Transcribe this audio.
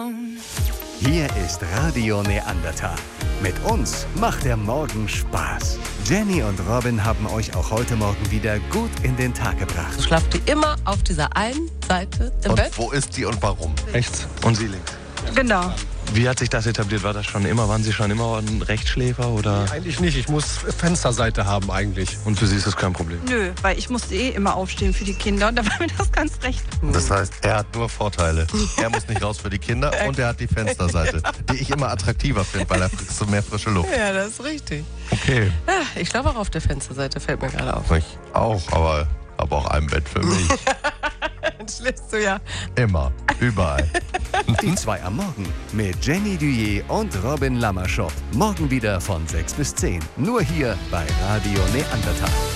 Hier ist Radio Neandertal. Mit uns macht der Morgen Spaß. Jenny und Robin haben euch auch heute Morgen wieder gut in den Tag gebracht. Schlaft die immer auf dieser einen Seite im Bett? Und wo ist die und warum? Rechts und Sie links. Genau. Wie hat sich das etabliert? War das schon immer? Waren Sie schon immer ein Rechtschläfer oder? Eigentlich nicht. Ich muss Fensterseite haben eigentlich. Und für Sie ist das kein Problem? Nö, weil ich musste immer aufstehen für die Kinder und da war mir das ganz recht. Das heißt, er hat nur Vorteile. Er muss nicht raus für die Kinder und er hat die Fensterseite, die ich immer attraktiver finde, weil da kriegst du mehr frische Luft. Ja, das ist richtig. Okay. Ja, ich schlafe auch auf der Fensterseite, fällt mir gerade auf. Ich auch, aber habe auch ein Bett für mich. Dann schläfst du ja. Immer, überall. Die zwei am Morgen mit Jenny Duyé und Robin Lammerschott. Morgen wieder von 6 bis 10. Nur hier bei Radio Neandertal.